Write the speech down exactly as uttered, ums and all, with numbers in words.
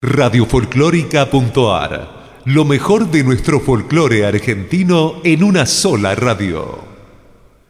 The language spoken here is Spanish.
radiofolclórica.ar. Lo mejor de nuestro folclore argentino en una sola radio.